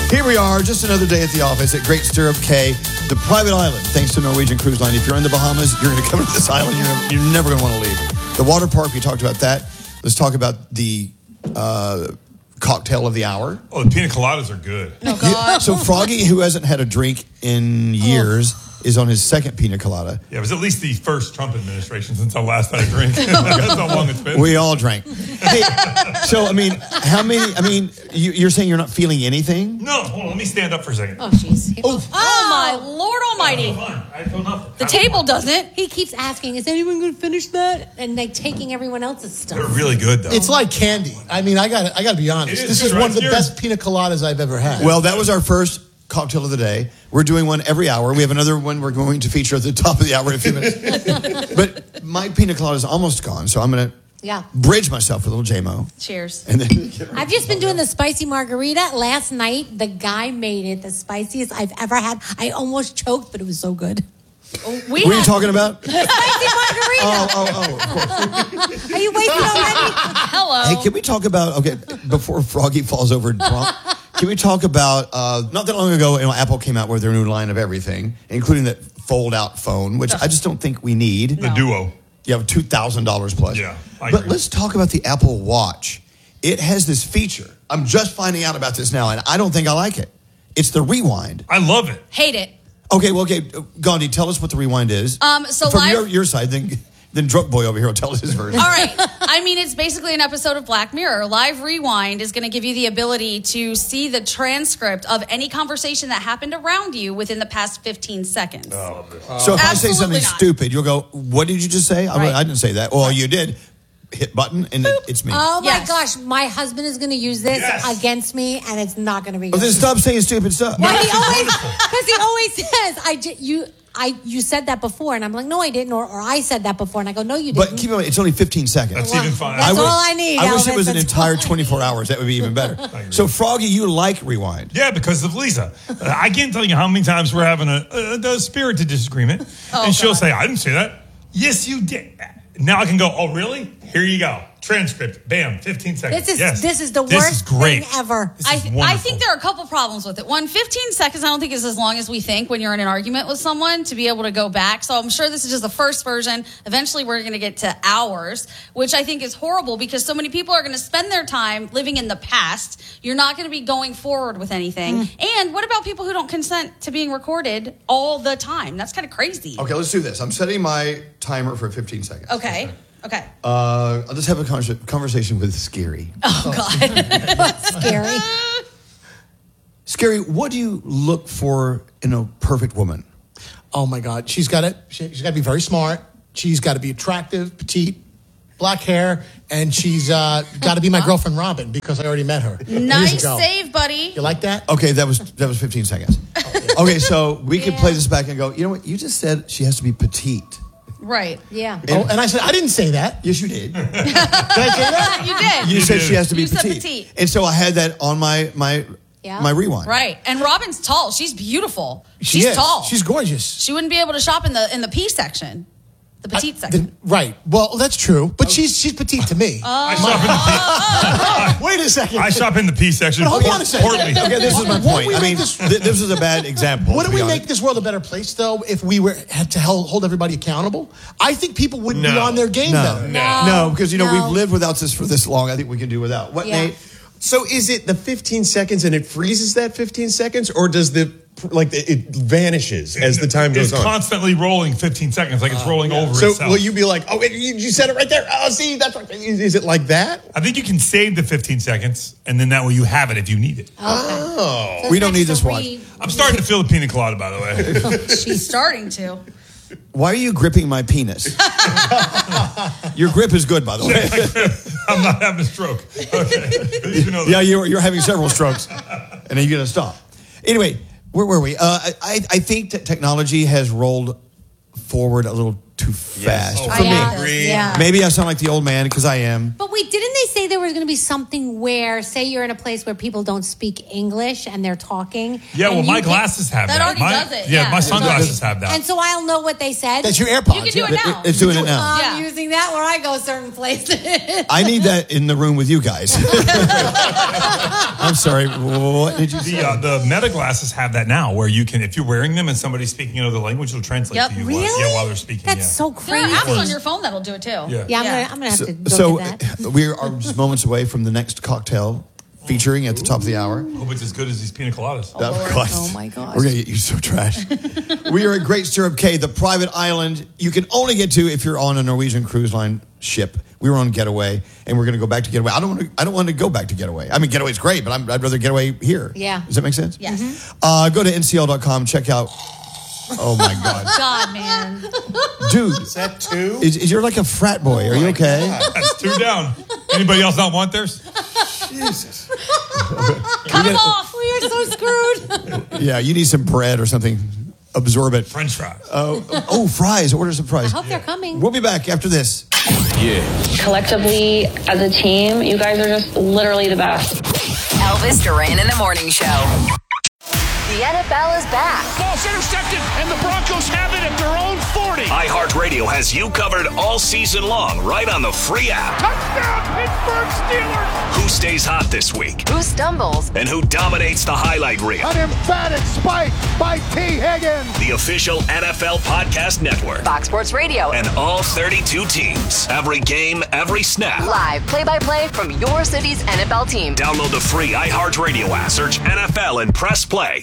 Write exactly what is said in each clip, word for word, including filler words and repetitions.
Here we are, just another day at the office at Great Stirrup Cay, the private island, thanks to Norwegian Cruise Line. If you're in the Bahamas, you're going to come to this island. You're, never, you're never going to want to leave. The water park, we talked about that. Let's talk about the uh, cocktail of the hour. Oh, the pina coladas are good. Oh, God. So Froggy, who hasn't had a drink in years, oh. is on his second pina colada. Yeah, it was at least the first Trump administration since I last had a drink. That's how long it's been. We all drank. Hey, so, I mean, how many, I mean, you, you're saying you're not feeling anything? No, hold on, let me stand up for a second. Oh, jeez. Oh, Oh, my Lord Almighty. I, I feel nothing. The table doesn't. He keeps asking, is anyone going to finish that? And like taking everyone else's stuff. They're really good, though. It's like candy. I mean, I got I got to be honest. It is This is good, one of the right? best pina coladas I've ever had. Well, that was our first cocktail of the day. We're doing one every hour. We have another one we're going to feature at the top of the hour in a few minutes. But my pina colada is almost gone, so I'm going to Yeah. bridge myself with a little J M O. Cheers. And then I've just been doing the spicy margarita. Last night, the guy made it the spiciest I've ever had. I almost choked, but it was so good. We what are you had- talking about? Spicy margarita. Oh, oh, oh, of course. Are you wasting already? Hello. Hey, can we talk about, okay, before Froggy falls over drunk, can we talk about, uh, not that long ago, you know, Apple came out with their new line of everything, including that fold-out phone, which I just don't think we need. The Duo. You have two thousand dollars plus. Yeah, I But agree. let's talk about the Apple Watch. It has this feature. I'm just finding out about this now, and I don't think I like it. It's the rewind. I love it. Hate it. Okay, well, okay, Gandhi, tell us what the rewind is. Um, so From live- your, your side, then, then Drunk Boy over here will tell us his version. All right. I mean, it's basically an episode of Black Mirror. Live Rewind is going to give you the ability to see the transcript of any conversation that happened around you within the past fifteen seconds. Oh, So if I say Absolutely something not. stupid, you'll go, what did you just say? I, Right. I didn't say that. Well, you did. Hit button, and it, it's me. Oh my Yes. gosh, my husband is going to use this Yes. against me, and it's not going to be Well, good. then stop saying stupid stuff. Well, he This is always, wonderful. because he always says, "I j- you, I you said that before," and I'm like, "No, I didn't," or, or I said that before, and I go, "No, you didn't." But keep in mind, it's only fifteen seconds. That's even fine. That's I wish- all I need. I wish Elvis, it was an that's entire all I twenty-four need. hours. That would be even better. agree. So, Froggy, you like rewind. Yeah, because of Lisa. Uh, I can't tell you how many times we're having a, a, a spirited disagreement. Oh, and she'll God. say, I didn't say that. Yes, you did. Now I can go, oh, really? Here you go. Transcript. Bam. fifteen seconds. This is Yes. this is the This worst is great. thing ever. This I, is th- I wonderful. think there are a couple problems with it. One, fifteen seconds, I don't think is as long as we think when you're in an argument with someone to be able to go back. So I'm sure this is just the first version. Eventually, we're going to get to hours, which I think is horrible because so many people are going to spend their time living in the past. You're not going to be going forward with anything. Mm. And what about people who don't consent to being recorded all the time? That's kind of crazy. Okay, let's do this. I'm setting my timer for fifteen seconds. Okay. Okay. Uh, I'll just have a con- conversation with Scary. Oh, God. Scary. Scary, what do you look for in a perfect woman? Oh my God, she's got to she's got to be very smart. She's got to be attractive, petite, black hair, and she's uh, got to be my girlfriend Robin because I already met her years Nice ago. save, buddy. You like that? Okay, that was that was fifteen seconds. Okay, so we could play this back and go, you know what? You just said she has to be petite. Right. Yeah. Oh, and I said I didn't say that. Yes, you did. Did I say that? You did. You, You said did. she has to be You said petite. petite. And so I had that on my my Yeah. my rewind. Right. And Robin's tall. She's beautiful. She She's is. tall. She's gorgeous. She wouldn't be able to shop in the in the P section, the petite I- section. then- right. Well, that's true, but she's she's petite to me. I shop, in the P, Wait a second. I shop in the P section. But hold on a second. Importantly. Okay, this is my Won't point. we I make mean, this- th- this is a bad example. Wouldn't to be we honest. make this world a better place, though, if we were had to held, hold everybody accountable? I think people would be No. on their game No. better. No. No, because, you know, No. we've lived without this for this long. I think we can do without. What, Yeah. Nate? So is it the fifteen seconds and it freezes that fifteen seconds, or does the like it vanishes as the time goes It's on? constantly rolling fifteen seconds, like it's rolling over So itself. will you be like, oh, you, you said it right there. Oh, see, that's right. Is, is it like that? I think you can save the fifteen seconds, and then that way you have it if you need it. Oh, So We don't next need this to watch. read- I'm starting to feel the pina colada, by the way. She's starting to. Why are you gripping my penis? Your grip is good, by the way. I'm not having a stroke. Okay. You know that. Yeah, you're, you're having several strokes, and then you're going to stop. Anyway, where were we? Uh, I, I think that technology has rolled forward a little too fast Oh, for I me. agree. Yeah. Maybe I sound like the old man because I am. But wait, didn't they say say there was going to be something where, say you're in a place where people don't speak English and they're talking. Yeah, well, and my you can- glasses have that. That already my, does it, Yeah, yeah. my sunglasses have that. And so I'll know what they said. That's your AirPods. You can do it yeah. now. It's doing it now. I'm Yeah. using that where I go certain places. I need that in the room with you guys. I'm sorry. What did you say? The, uh, the Meta glasses have that now, where you can, if you're wearing them and somebody's speaking another language, it'll translate Yep. to you. Really? While, yeah, while they're speaking. That's yeah. so There are crazy. apps on your phone that'll do it too. Yeah. Yeah, I'm Yeah. gonna, I'm gonna have to go So get that. we are just moments away from the next cocktail featuring at the top of the hour. Hope it's as good as these pina coladas. Of course. Oh, my gosh. We're going to get you so trash. We are at Great Stirrup Cay, the private island you can only get to if you're on a Norwegian Cruise Line ship. We were on Getaway, and we're going to go back to Getaway. I don't want to. I don't want to go back to Getaway. I mean, Getaway's great, but I'm, I'd rather Getaway here. Yeah. Does that make sense? Yes. Mm-hmm. Uh, go to N C L dot com. Check out. Oh my God, God, man. dude, Is that two? is, is you're like a frat boy? Are you okay? That's two down. Anybody else not want theirs? Jesus. Cut them off. We are so screwed. Yeah, you need some bread or something. Absorb it. French fries. Oh, oh, fries. Order some fries. I hope they're coming. We'll be back after this. Collectively, as a team, you guys are just literally the best. Elvis Duran in the Morning Show. The N F L is back. Ball's intercepted, and the Broncos have it at their own forty. iHeartRadio has you covered all season long, right on the free app. Touchdown, Pittsburgh Steelers! Who stays hot this week? Who stumbles? And who dominates the highlight reel? An emphatic spike by T. Higgins. The official N F L Podcast Network. Fox Sports Radio. And all thirty-two teams. Every game, every snap. Live play-by-play from your city's N F L team. Download the free iHeartRadio app. Search N F L and press play.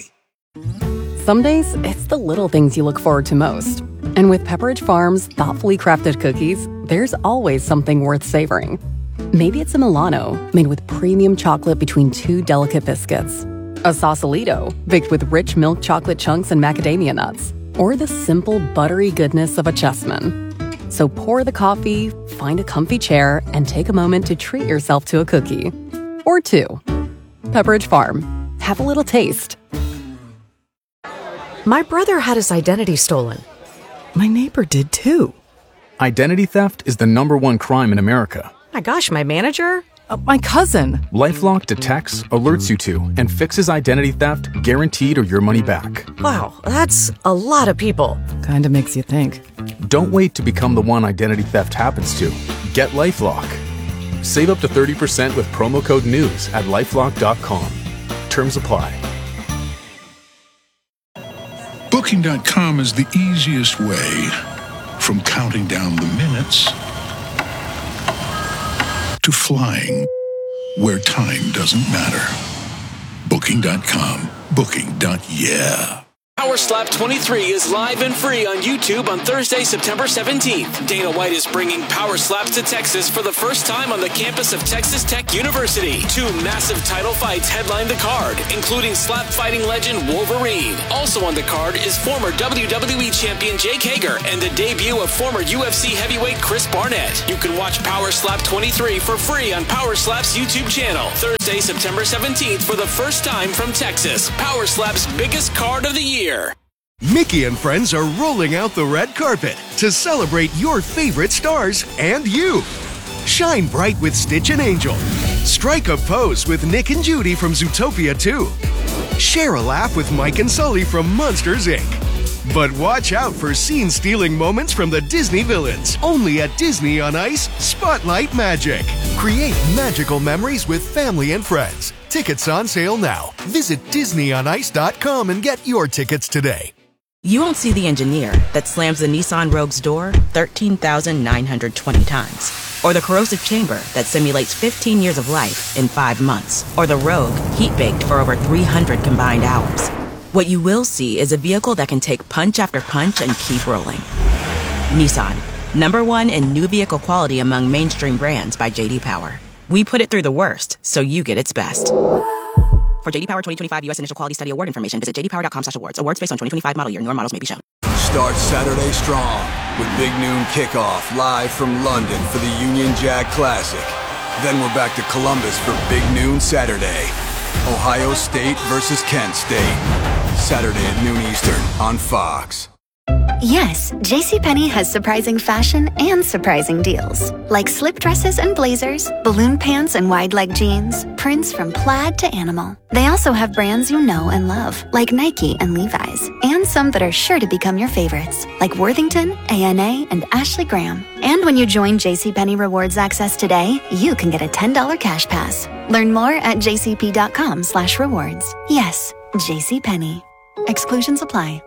Some days, it's the little things you look forward to most. And with Pepperidge Farm's thoughtfully crafted cookies, there's always something worth savoring. Maybe it's a Milano, made with premium chocolate between two delicate biscuits. A Sausalito, baked with rich milk chocolate chunks and macadamia nuts. Or the simple, buttery goodness of a Chessman. So pour the coffee, find a comfy chair, and take a moment to treat yourself to a cookie. Or two. Pepperidge Farm. Have a little taste. My brother had his identity stolen. My neighbor did too. Identity theft is the number one crime in America. My gosh, my manager? Uh, my cousin. LifeLock detects, alerts you to, and fixes identity theft guaranteed or your money back. Wow, that's a lot of people. Kinda makes you think. Don't wait to become the one identity theft happens to. Get LifeLock. Save up to thirty percent with promo code NEWS at lifelock dot com. Terms apply. Booking dot com is the easiest way from counting down the minutes to flying where time doesn't matter. Booking dot com. Booking. Yeah. Power Slap twenty-three is live and free on YouTube on Thursday, September seventeenth. Dana White is bringing Power Slaps to Texas for the first time on the campus of Texas Tech University. Two massive title fights headline the card, including slap fighting legend Wolverine. Also on the card is former W W E champion Jake Hager and the debut of former U F C heavyweight Chris Barnett. You can watch Power Slap twenty-three for free on Power Slap's YouTube channel. Thursday, September seventeenth for the first time from Texas. Power Slap's biggest card of the year. Mickey and friends are rolling out the red carpet to celebrate your favorite stars and you. Shine bright with Stitch and Angel. Strike a pose with Nick and Judy from Zootopia two. Share a laugh with Mike and Sully from Monsters, Incorporated. But watch out for scene-stealing moments from the Disney villains. Only at Disney on Ice Spotlight Magic. Create magical memories with family and friends. Tickets on sale now. Visit disney on ice dot com and get your tickets today. You won't see the engineer that slams the Nissan Rogue's door thirteen thousand nine hundred twenty times. Or the corrosive chamber that simulates fifteen years of life in five months. Or the Rogue heat-baked for over three hundred combined hours. What you will see is a vehicle that can take punch after punch and keep rolling. Nissan, number one in new vehicle quality among mainstream brands by J D Power. We put it through the worst, so you get its best. For J D Power twenty twenty-five U S Initial Quality Study Award information, visit j d power dot com slash awards. Awards based on twenty twenty-five model year. Newer models may be shown. Start Saturday strong with Big Noon Kickoff live from London for the Union Jack Classic. Then we're back to Columbus for Big Noon Saturday. Ohio State versus Kent State. Saturday at noon Eastern on Fox. Yes, JCPenney has surprising fashion and surprising deals. Like slip dresses and blazers, balloon pants and wide leg jeans, prints from plaid to animal. They also have brands you know and love, like Nike and Levi's, and some that are sure to become your favorites, like Worthington, A N A, and Ashley Graham. And when you join JCPenney Rewards Access today, you can get a ten dollars cash pass. Learn more at jcp.com slash rewards. Yes, JCPenney. Exclusions apply.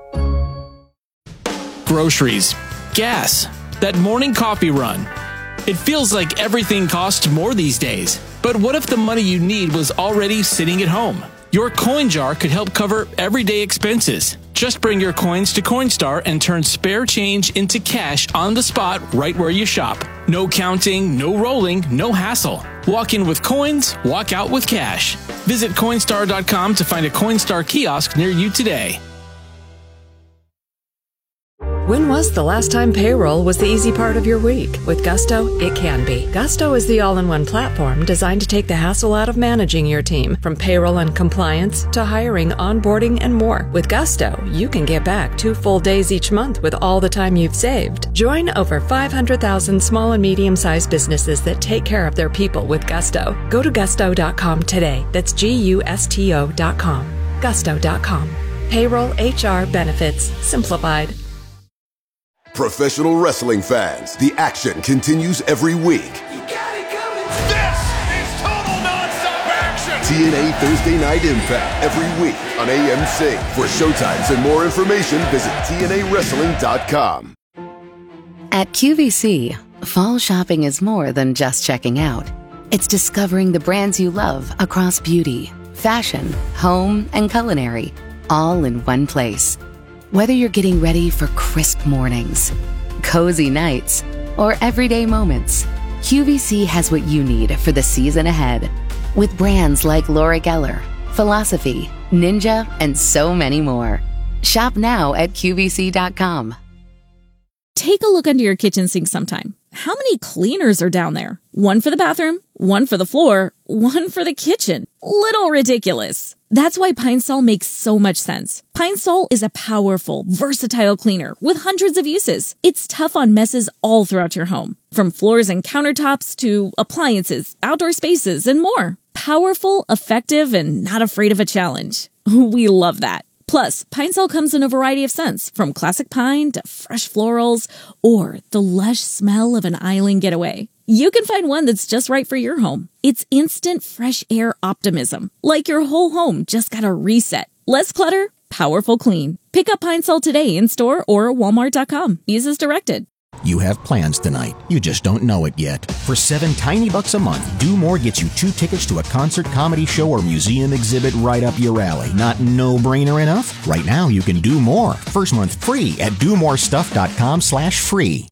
Groceries, gas, that morning coffee run. It feels like everything costs more these days. But what if the money you need was already sitting at home? Your coin jar could help cover everyday expenses. Just bring your coins to Coinstar and turn spare change into cash on the spot right where you shop. No counting, no rolling, no hassle. Walk in with coins, walk out with cash. Visit Coinstar dot com to find a Coinstar kiosk near you today. When was the last time payroll was the easy part of your week? With Gusto, it can be. Gusto is the all-in-one platform designed to take the hassle out of managing your team, from payroll and compliance to hiring, onboarding, and more. With Gusto, you can get back two full days each month with all the time you've saved. Join over five hundred thousand small and medium-sized businesses that take care of their people with Gusto. Go to gusto dot com today. That's G U S T O dot com. gusto dot com. Payroll, H R, benefits, simplified. Professional wrestling fans, the action continues every week. This is total nonstop action. T N A Thursday Night Impact every week on A M C. For showtimes and more information, visit T N A wrestling dot com. At Q V C, fall shopping is more than just checking out. It's discovering the brands you love across beauty, fashion, home, and culinary, all in one place. Whether you're getting ready for crisp mornings, cozy nights, or everyday moments, Q V C has what you need for the season ahead. With brands like Laura Geller, Philosophy, Ninja, and so many more. Shop now at Q V C dot com. Take a look under your kitchen sink sometime. How many cleaners are down there? One for the bathroom, one for the floor, one for the kitchen. Little ridiculous. That's why Pine Sol makes so much sense. Pine Sol is a powerful, versatile cleaner with hundreds of uses. It's tough on messes all throughout your home, from floors and countertops to appliances, outdoor spaces, and more. Powerful, effective, and not afraid of a challenge. We love that. Plus, Pine Sol comes in a variety of scents, from classic pine to fresh florals, or the lush smell of an island getaway. You can find one that's just right for your home. It's instant fresh air optimism, like your whole home just got a reset. Less clutter, powerful clean. Pick up Pine Sol today in store or walmart dot com. Use as directed. You have plans tonight. You just don't know it yet. For seven tiny bucks a month, Do More gets you two tickets to a concert, comedy show, or museum exhibit right up your alley. Not no-brainer enough? Right now, you can do more. First month free at do more stuff dot com slash free.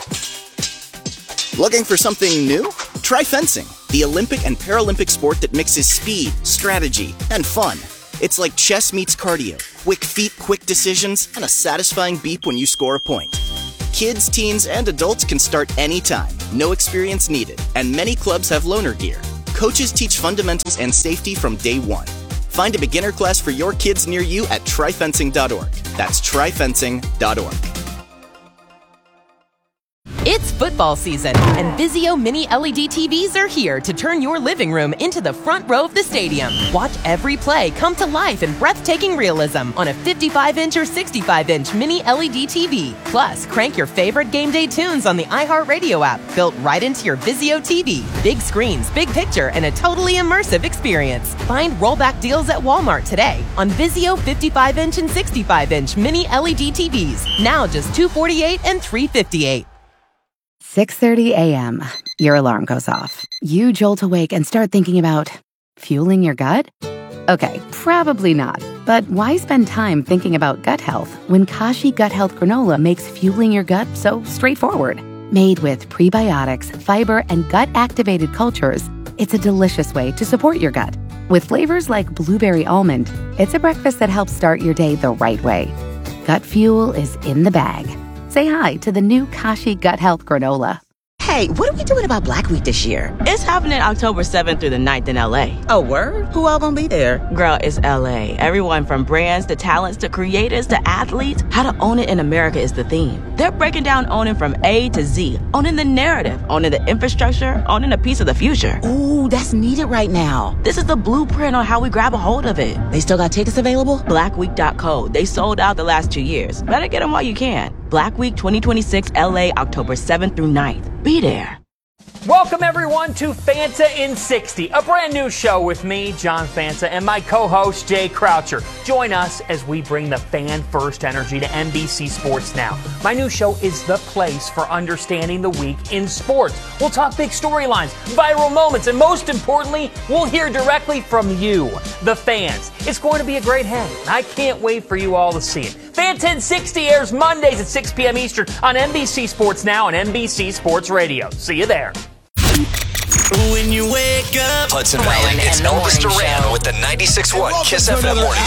Looking for something new? Try fencing, the Olympic and Paralympic sport that mixes speed, strategy, and fun. It's like chess meets cardio. Quick feet, quick decisions, and a satisfying beep when you score a point. Kids, teens, and adults can start anytime. No experience needed. And many clubs have loaner gear. Coaches teach fundamentals and safety from day one. Find a beginner class for your kids near you at try fencing dot org. That's try fencing dot org. It's football season, and Vizio Mini L E D T Vs are here to turn your living room into the front row of the stadium. Watch every play come to life in breathtaking realism on a fifty-five inch or sixty-five inch Mini L E D T V. Plus, crank your favorite game day tunes on the iHeartRadio app, built right into your Vizio T V. Big screens, big picture, and a totally immersive experience. Find rollback deals at Walmart today on Vizio fifty-five inch and sixty-five inch Mini L E D T Vs. Now just two hundred forty-eight dollars and three hundred fifty-eight dollars. six thirty a.m. Your alarm goes off. You jolt awake and start thinking about fueling your gut? Okay, probably not. But why spend time thinking about gut health when Kashi Gut Health Granola makes fueling your gut so straightforward? Made with prebiotics, fiber, and gut-activated cultures, it's a delicious way to support your gut. With flavors like blueberry almond, it's a breakfast that helps start your day the right way. Gut fuel is in the bag. Say hi to the new Kashi Gut Health Granola. Hey, what are we doing about Black Week this year? It's happening October seventh through the ninth in L A. Oh, word? Who all gonna be there? Girl, it's L A. Everyone from brands to talents to creators to athletes. How to own it in America is the theme. They're breaking down owning from A to Z. Owning the narrative, owning the infrastructure, owning a piece of the future. Ooh, that's needed right now. This is the blueprint on how we grab a hold of it. They still got tickets available? black week dot co. They sold out the last two years. Better get them while you can. Black Week twenty twenty-six L A, October seventh through ninth. Be there. Welcome, everyone, to Fanta in sixty, a brand new show with me, John Fanta, and my co-host, Jay Croucher. Join us as we bring the fan-first energy to N B C Sports Now. My new show is the place for understanding the week in sports. We'll talk big storylines, viral moments, and most importantly, we'll hear directly from you, the fans. It's going to be a great hang, and I can't wait for you all to see it. Fanta in sixty airs Mondays at six p.m. Eastern on N B C Sports Now and N B C Sports Radio. See you there. When you wake up, Hudson Valley, it's Elvis Duran with the ninety-six point one Kiss F M Morning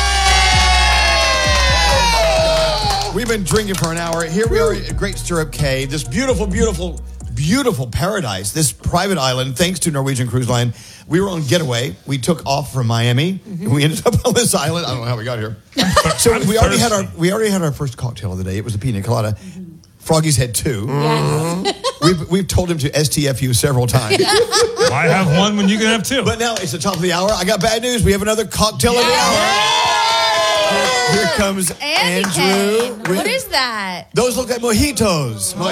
Show. We've been drinking for an hour. Here we are at Great Stirrup Cay, this beautiful, beautiful, beautiful paradise, this private island, thanks to Norwegian Cruise Line. We were on getaway. We took off from Miami, mm-hmm. and we ended up on this island. I don't know how we got here. So we already had our we already had our first cocktail of the day. It was a pina colada. Mm-hmm. Froggy's had two. Yes. We've, we've told him to S T F U several times. Why have one when you can have two? But now it's the top of the hour. I got bad news. We have another cocktail yeah. of the hour. Here, here comes Andy Andrew. With, what is that? Those look like mojitos. Mojitos.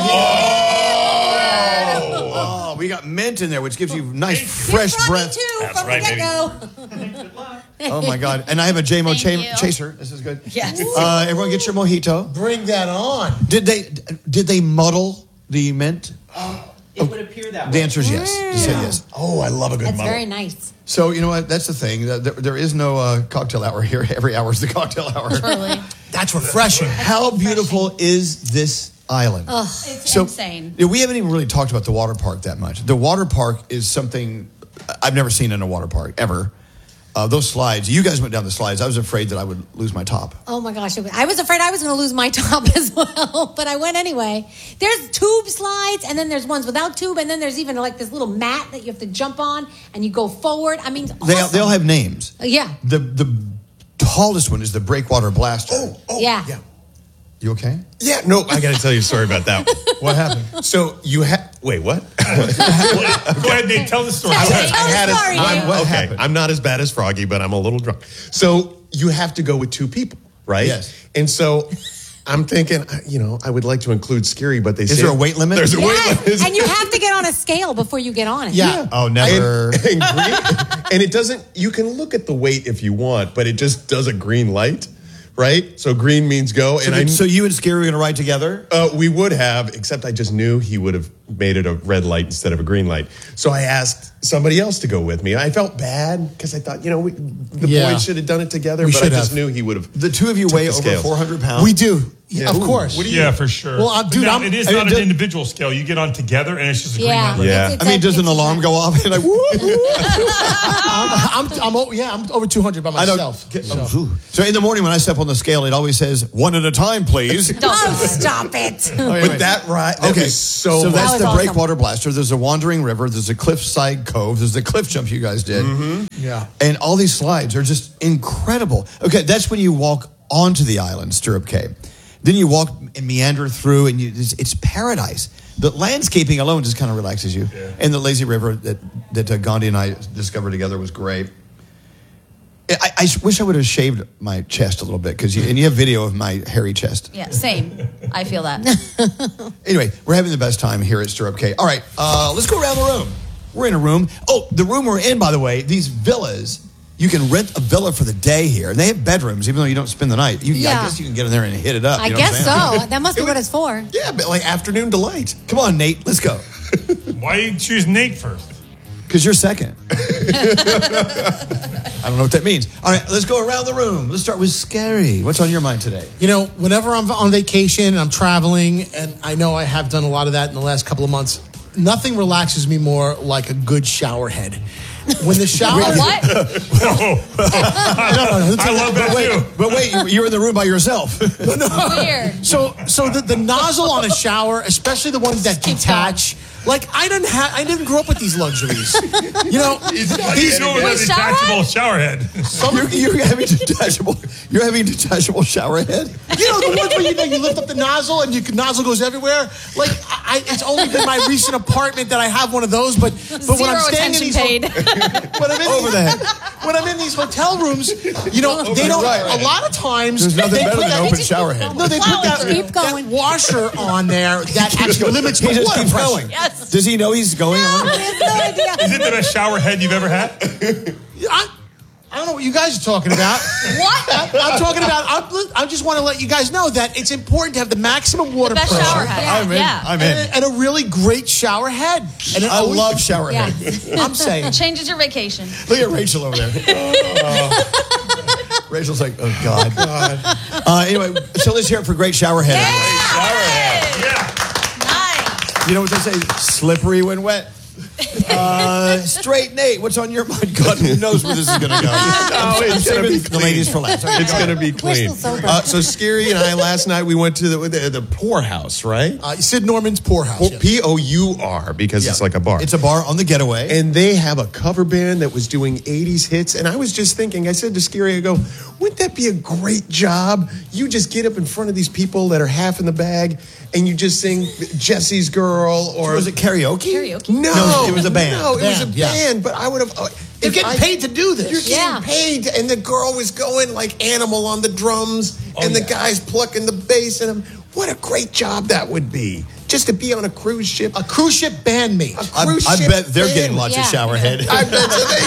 Oh. Oh, we got mint in there, which gives you nice, fresh breath. Too, That's from right, the baby. Oh, my God. And I have a J M O cha- chaser. This is good. Yes. Uh, everyone get your mojito. Bring that on. Did they did they muddle the mint? Um, it oh, would appear that way. The answer is yes. Mm. You said yes. Oh, I love a good That's muddle. very nice. So, you know what? That's the thing. There, there is no uh, cocktail hour here. Every hour is the cocktail hour. Truly. That's refreshing. How beautiful is this island? Oh, it's so, insane. We haven't even really talked about the water park that much. The water park is something I've never seen in a water park, ever. Uh, those slides, you guys went down the slides. I was afraid that I would lose my top. Oh my gosh. I was afraid I was going to lose my top as well, but I went anyway. There's tube slides, and then there's ones without tube, and then there's even like this little mat that you have to jump on, and you go forward. I mean, awesome. They, they all have names. Uh, yeah. The the tallest one is the Breakwater Blaster. Oh, oh yeah. yeah. You okay? Yeah, no, I got to tell you a story about that. What happened? So you had, wait, what? Go ahead, Nate, tell the story. Tell, I had, tell I had the story, a, I'm, what okay, happened? I'm not as bad as Froggy, but I'm a little drunk. So you have to go with two people, right? Yes. And so I'm thinking, you know, I would like to include Scary, but they is say... Is there a weight limit? There's a yes. weight limit. And you have to get on a scale before you get on it. Yeah. yeah. Oh, never. And, and, green, and it doesn't, you can look at the weight if you want, but it just does a green light. Right? So green means go. So, and did, I, so you and Scary were going to ride together? Uh, we would have, except I just knew he would have made it a red light instead of a green light. So I asked somebody else to go with me. I felt bad because I thought, you know, we, the yeah. boys should have done it together, we but I just have. knew he would have. The two of you weigh over four hundred pounds? We do. Yeah, of Ooh. course. What do you yeah, do? for sure. Well, I'm, dude, now, I'm, it is I mean, not does, an individual scale. You get on together, and it's just a green yeah. light. Yeah. It's, it's I mean, a, does an alarm go off? And like, I'm, I'm, I'm, yeah, I'm over two hundred by myself. I so. so in the morning when I step on the scale, it always says one at a time, please. Don't stop it. Oh, but wait. that right, that okay, so, so much. that's that the awesome. Breakwater Blaster. There's a wandering river. There's a cliffside cove. There's the cliff jump you guys did. Mm-hmm. Yeah, and all these slides are just incredible. Okay, that's when you walk onto the island, Stirrup Cay. Then you walk and meander through, and you, it's, it's paradise. The landscaping alone just kind of relaxes you. Yeah. And the lazy river that, that uh, Gandhi and I discovered together was great. I, I wish I would have shaved my chest a little bit, because you, and you have video of my hairy chest. Yeah, same. I feel that. Anyway, we're having the best time here at Stirrup Cay. All right, uh, let's go around the room. We're in a room. Oh, the room we're in, by the way, these villas, you can rent a villa for the day here. And they have bedrooms, even though you don't spend the night. You, Yeah. I guess you can get in there and hit it up. I you know guess what I'm saying? so. That must be what it's for. Yeah, but like afternoon delight. Come on, Nate, let's go. Why you choose Nate first? Because you're second. I don't know what that means. All right, let's go around the room. Let's start with Scary. What's on your mind today? You know, whenever I'm on vacation and I'm traveling, and I know I have done a lot of that in the last couple of months, nothing relaxes me more like a good shower head. When the shower... what? no, no, no, I love that but wait, too. But wait, you're in the room by yourself. Weird. So, so the, the nozzle on a shower, especially the ones that detach, Like I didn't have, I didn't grow up with these luxuries. You know, He's, these doing a detachable shower head. You're, you're having detachable. You're having detachable shower head. You know the ones where you, know, you lift up the nozzle and your nozzle goes everywhere. Like I, it's only been my recent apartment that I have one of those. But but when I'm staying in these, paid. when I'm in Over the head. when I'm in these hotel rooms, you know they don't. Right, right. A lot of times There's nothing they better put than that, open shower head. No, they put that, Keep going. that washer on there that actually limits He the just water keeps pressure. going. Yes. Does he know he's going on? I have no idea. Is it the best shower head you've ever had? I, I don't know what you guys are talking about. What? I, I'm talking about. I'm, I just want to let you guys know that it's important to have the maximum water The best pressure. shower head. I'm in. Yeah. I'm in. And, and a really great shower head. And it I always- love shower Yeah. head. I'm saying. Changes your vacation. Look at Rachel over there. Oh. Rachel's like, oh God. Uh, anyway, so let's hear it for great shower head. Shower head. Yeah. Nice. You know what they say? Slippery when wet. Uh, straight Nate, what's on your mind? God knows where this is going to go. No, it's going to be the clean. ladies for last. It's going to be clean. still sober. Uh, so Scary and I last night we went to the the, the Poorhouse, right? Uh, Sid Norman's Poorhouse. yes. P O U R because Yeah. it's like a bar. It's a bar on the getaway. And they have a cover band that was doing eighties hits. And I was just thinking, I said to Scary, I go, wouldn't that be a great job? You just get up in front of these people that are half in the bag and you just sing Jesse's Girl or... was it karaoke? Karaoke. No. No, it was a band. No, it was a Band, yeah. band. But I would have... Uh, They're if getting I- paid to do this. You're getting Yeah. paid. And the girl was going like Animal on the drums. and the yeah. guy's plucking the bass. And I'm, what a great job that would be. Just to be on a cruise ship. A cruise ship bandmate. A I, cruise I ship bet they're band. getting lots Yeah. of shower head. I bet you they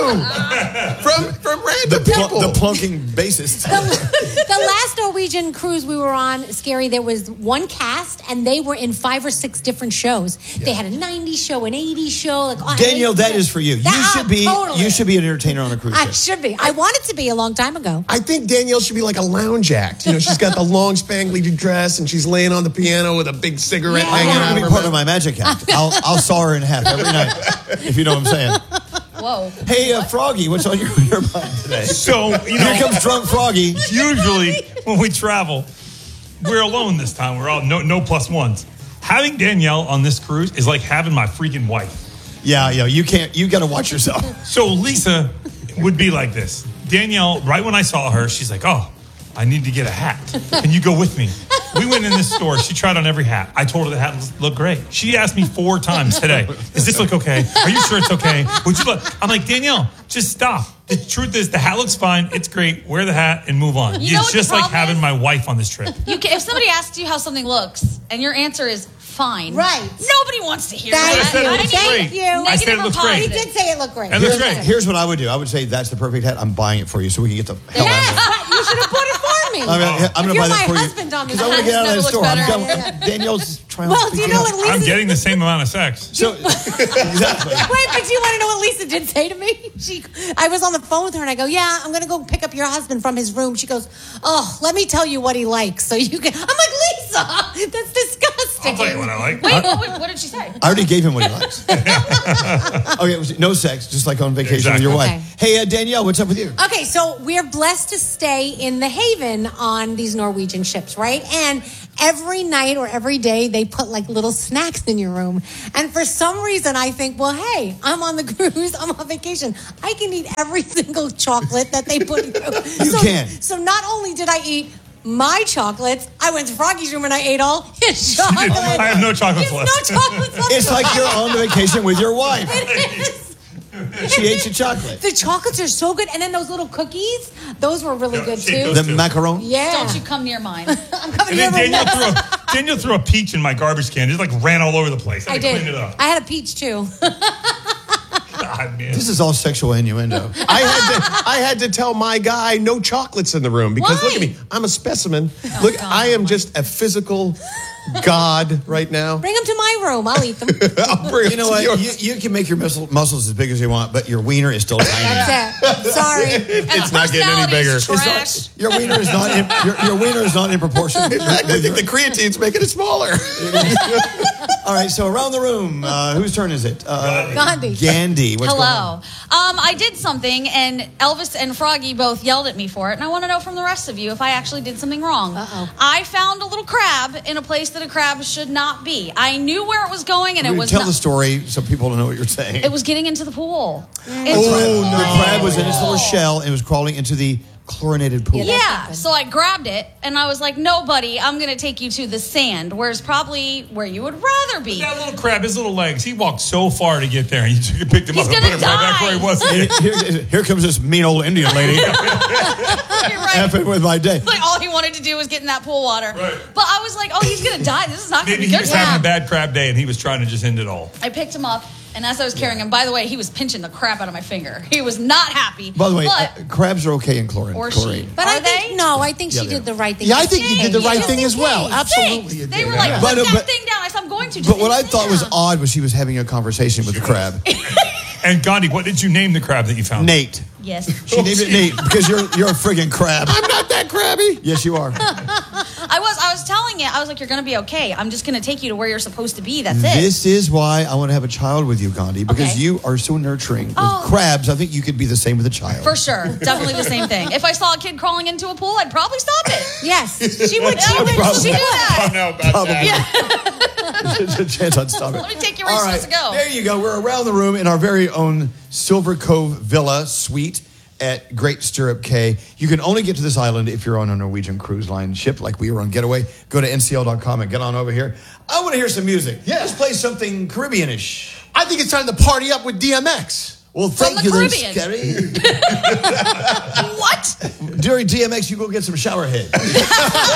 do. From from the, random pl- people. the plunking bassist. The, the last Norwegian cruise we were on, Scary, there was one cast, and they were in five or six different shows. They had a nineties show, an eighties show. Like oh, Danielle, that is for you. You That- should be. totally. You should be an entertainer on a cruise I ship. should be. I wanted to be a long time ago. I think Danielle should be like a lounge act. You know, she's got the long spangly dress and she's laying on the piano with a big cigarette Yeah. I hanging want out her to of be her part mouth. of my magic act. I'll, I'll saw her in half every night, if you know what I'm saying. Whoa. Hey, uh, Froggy, what's on your, your mind today? So, you know, Here comes drunk Froggy. usually when we travel, we're alone this time. We're all no no plus ones. Having Danielle on this cruise is like having my freaking wife. Yeah, yeah, you can't. You got to watch yourself. So Lisa would be like this. Danielle, right when I saw her, she's like, "Oh, I need to get a hat. Can you go with me?" We went in this store. She tried on every hat. I told her the hat looked great. She asked me four times today, "Does this look okay? Are you sure it's okay? Would you look?" I'm like, Danielle, just stop. The truth is, the hat looks fine. It's great. Wear the hat and move on. You know It's what just the like problem having is? my wife on this trip. You can, if somebody asks you how something looks and your answer is fine, Right. Nobody wants to hear Thank that. I said it you. looks Thank great. you. I said it Negative looks or great. He positive? did say it looked great. It looks Here's, great. here's what I would do. I would say that's the perfect hat. I'm buying it for you so we can get the hell out of here. Yes, you should have bought it for me. I'm gonna, I'm If gonna you're buy that my for you. husband on this Because I want to get out of never that looks store. I'm better. done. Danielle's trying Well, to do you know what Lisa I'm getting the same amount of sex. So, exactly. Wait, but do you want to know what Lisa did say to me? She, I was on the phone with her and I go, "Yeah, I'm going to go pick up your husband from his room." She goes, "Oh, let me tell you what he likes, so you can." I'm like, "Lisa, that's disgusting." I'll tell you what I like. Wait, what, what did she say? I already gave him what he likes. Okay, it was no sex, just like on vacation with your Exactly. wife. Hey, uh, Danielle, what's up with you? Okay, so we're blessed to stay in the Haven on these Norwegian ships, right? And every night or every day they put like little snacks in your room. And for some reason I think, well, hey, I'm on the cruise, I'm on vacation. I can eat every single chocolate that they put in your room. You so, can. So not only did I eat my chocolates, I went to Froggy's room and I ate all his chocolates. I have no chocolates He has left. no chocolates left. It's like you're on vacation with your wife. It is. She ate your chocolate. The chocolates are so good. And then those little cookies, those were really good shake too. those The macaron? Yeah. Don't you come near mine. I'm coming And then here. Danielle threw, a, Danielle threw a peach in my garbage can. It like ran all over the place. I I had to did. clean it up. I had a peach too. God, man. This is all sexual innuendo. I had to I had to tell my guy no chocolates in the room because Why? look at me. I'm a specimen. look, God. I am just a physical god right now. Bring them to my room. I'll eat them. I'll bring You know them to what? yours. You, you can make your muscle, muscles as big as you want, but your wiener is still tiny. That's it. Sorry. It's not getting any bigger. Personality's It's trash. not, your wiener is not in, your, your wiener is not in proportion. In fact, I think the creatine's making it smaller. All right, so around the room, uh, whose turn is it? Uh, Gandhi. Gandhi. What's Hello. going on? Um, I did something, and Elvis and Froggy both yelled at me for it, and I want to know from the rest of you if I actually did something wrong. Uh-oh. I found a little crab in a place that a crab should not be. I knew where it was going, and it was Tell not, the story so people don't know what you're saying. it was getting into the pool. Into Oh, the no. pool. The crab was in its little shell and was crawling into the chlorinated pool. Yeah, so I grabbed it and I was like, "No, buddy, I'm going to take you to the sand, where's probably where you would rather be." That little crab, his little legs, he walked so far to get there, and you took- picked him He's up and gonna put him right back where he was. here, here comes this mean old Indian lady. You're right. Happened with my day. Like all he wanted to do was get in that pool water. Right. But I was like, "Oh, he's going to die. This is not going to Maybe be he good was for him." having a bad crab day, and he was trying to just end it all. I picked him up, and as I was carrying him, by the way, he was pinching the crap out of my finger. He was not happy. By the way, but, uh, crabs are okay in chlorine. or chlorine. she. But Are I think, they? no, I think Yeah, she they did the right thing. Yeah, I think you did the right Just thing in as well. case. Absolutely. you They did. were like, Yeah. "Put But- that but- thing down." I said, "I'm going to." Just But what I sit thought was down. odd was she was having a conversation with the crab. And Gandhi, what did you name the crab that you found? Nate. Yes. She named it Nate because you're you're a friggin' crab. I'm not that crabby. Yes, you are. I was. I was telling it. I was like, "You're going to be okay. I'm just going to take you to where you're supposed to be. That's it." This is why I want to have a child with you, Gandhi, because Okay. you are so nurturing. With Oh. crabs, I think you could be the same with a child. For sure. Definitely the same thing. If I saw a kid crawling into a pool, I'd probably stop it. Yes, she would. Yeah, She would. probably. she do that. know about Probably. that. There's a chance I'd stop it. Let me take you where All you're right, supposed to go. there you go. We're around the room in our very own Silver Cove Villa Suite at Great Stirrup Cay. You can only get to this island if you're on a Norwegian Cruise Line ship like we were on Getaway. Go to N C L dot com and get on over here. I want to hear some music. Yeah. Let's play something Caribbean-ish. I think it's time to party up with D M X. Well, thank the you, there, Caribbean. Scary. What? During D M X, you go get some shower head.